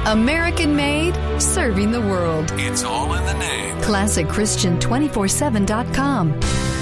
American made, serving the world. It's all in the name. ClassicChristian247.com.